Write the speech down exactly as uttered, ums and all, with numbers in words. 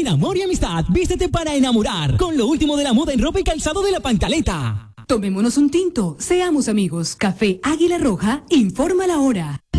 amor y amistad, vístete para enamorar. Con lo último de la moda en ropa y calzado de La Pantaleta. Tomémonos un tinto, seamos amigos. Café Águila Roja, informa la hora.